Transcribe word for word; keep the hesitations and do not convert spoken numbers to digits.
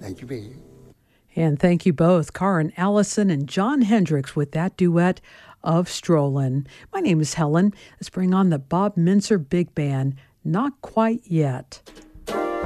Thank you, Pete. And thank you both, Karin Allison and John Hendricks, with that duet of Strollin'. My name is Helen. Let's bring on the Bob Mintzer Big Band, Not Quite Yet.